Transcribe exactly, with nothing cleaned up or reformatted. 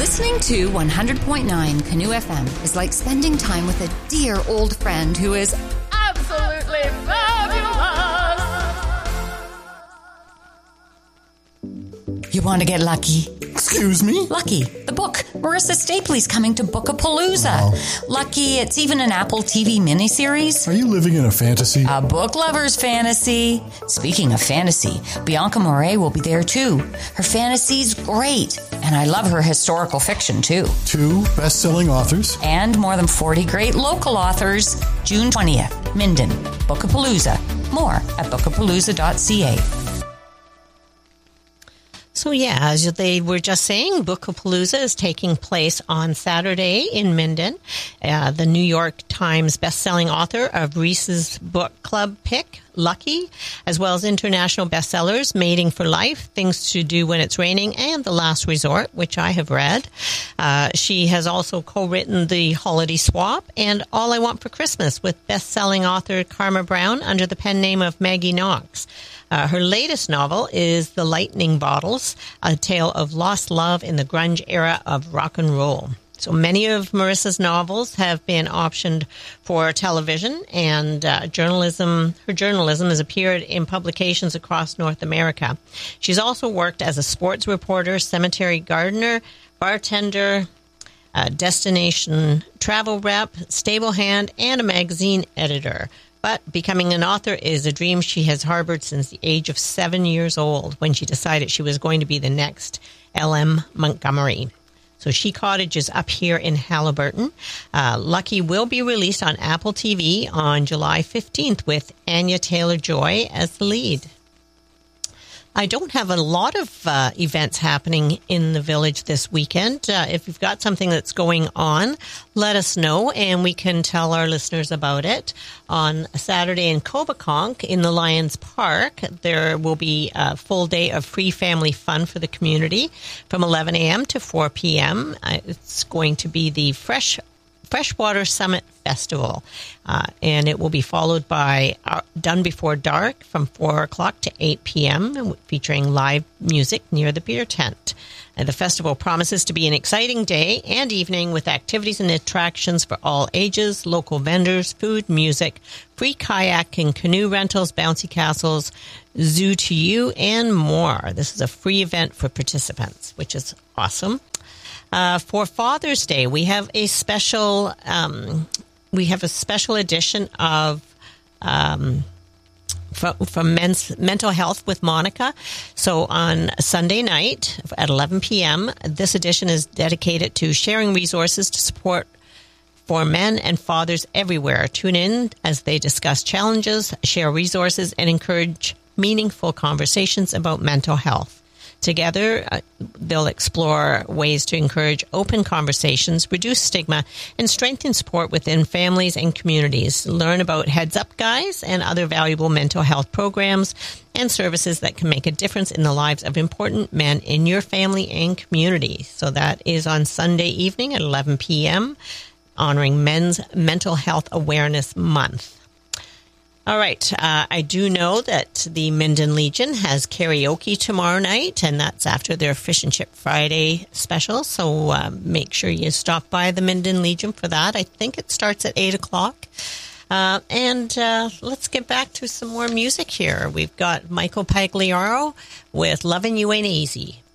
Listening to one hundred point nine Canoe F M is like spending time with a dear old friend who is absolutely fabulous. You want to get lucky? Excuse me? Lucky, the book. Marissa Stapley's coming to Bookapalooza. Wow. Lucky, it's even an Apple T V miniseries. Are you living in a fantasy? A book lover's fantasy. Speaking of fantasy, Bianca Moret will be there too. Her fantasy's great, and I love her historical fiction too. Two best-selling authors. And more than forty great local authors. June twentieth, Minden, Bookapalooza. More at bookapalooza dot c a. So, yeah, as they were just saying, Bookapalooza is taking place on Saturday in Minden. Uh, the New York Times bestselling author of Reese's Book Club pick, Lucky, as well as international bestsellers, Mating for Life, Things to Do When It's Raining, and The Last Resort, which I have read. Uh, she has also co-written The Holiday Swap and All I Want for Christmas with bestselling author Karma Brown under the pen name of Maggie Knox. Uh, her latest novel is The Lightning Bottles, a tale of lost love in the grunge era of rock and roll. So many of Marissa's novels have been optioned for television, and uh, journalism. Her journalism has appeared in publications across North America. She's also worked as a sports reporter, cemetery gardener, bartender, uh, destination travel rep, stable hand, and a magazine editor. But becoming an author is a dream she has harbored since the age of seven years old when she decided she was going to be the next L M Montgomery. So She Cottage is up here in Halliburton. Uh, Lucky will be released on Apple T V on July fifteenth with Anya Taylor-Joy as the lead. I don't have a lot of uh, events happening in the village this weekend. Uh, if you've got something that's going on, let us know, and we can tell our listeners about it. On Saturday in Coboconk, in the Lions Park, there will be a full day of free family fun for the community from eleven a.m. to four p.m. Uh, it's going to be the Fresh Freshwater Summit Festival, uh, and it will be followed by uh, Done Before Dark from four o'clock to eight p.m. featuring live music near the beer tent. And the festival promises to be an exciting day and evening with activities and attractions for all ages, local vendors, food, music, free kayak and canoe rentals, bouncy castles, zoo to you, and more. This is a free event for participants, which is awesome. Uh, for Father's Day, we have a special um, we have a special edition of um, from, from Men's Mental Health with Monica. So on Sunday night at eleven p.m., this edition is dedicated to sharing resources to support for men and fathers everywhere. Tune in as they discuss challenges, share resources, and encourage meaningful conversations about mental health. Together, uh, they'll explore ways to encourage open conversations, reduce stigma, and strengthen support within families and communities. Learn about Heads Up Guys and other valuable mental health programs and services that can make a difference in the lives of important men in your family and community. So that is on Sunday evening at eleven p.m., honoring Men's Mental Health Awareness Month. All right. Uh, I do know that the Minden Legion has karaoke tomorrow night, and that's after their Fish and Chip Friday special. So uh, make sure you stop by the Minden Legion for that. I think it starts at eight o'clock. Uh, and uh, let's get back to some more music here. We've got Michael Pagliaro with Lovin' You Ain't Easy.